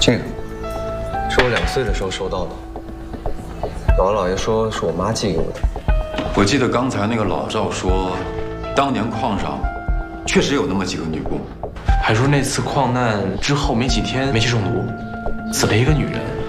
这个是我2岁的时候收到的，姥姥姥爷说是我妈寄给我的。 我记得刚才那个老赵说，当年矿上确实有那么几个女工， 还说那次矿难之后没几天煤气中毒，死了一个女人。